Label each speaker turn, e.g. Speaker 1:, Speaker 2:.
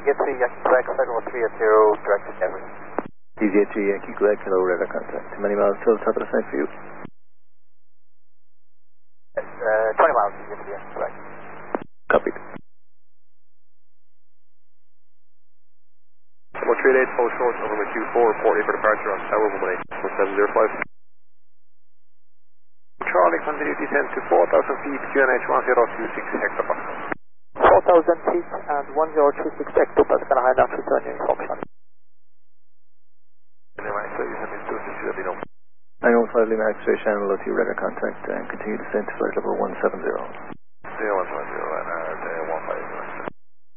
Speaker 1: EZ3 Yankee Quebec, Federal 380, direct to Denver.
Speaker 2: EZ3 Yankee Quebec, hello, radar contact. How many miles till the top of the site for you?
Speaker 1: 20 miles, EZ3 Yankee Quebec.
Speaker 2: Copied.
Speaker 3: 138, full short, over with Q4, reporting for departure on Tower 118, 1705. Charlie, continue descent to 4,000 feet, QNH 1026 hectopascal.
Speaker 1: 4,000 feet and 1026 hectopascal, high enough return in function.
Speaker 3: Anyway, so you send me to let me know.
Speaker 2: 915 Lima X-ray channel, low to radar contact, and continue descent to flight level 170.
Speaker 3: 0170.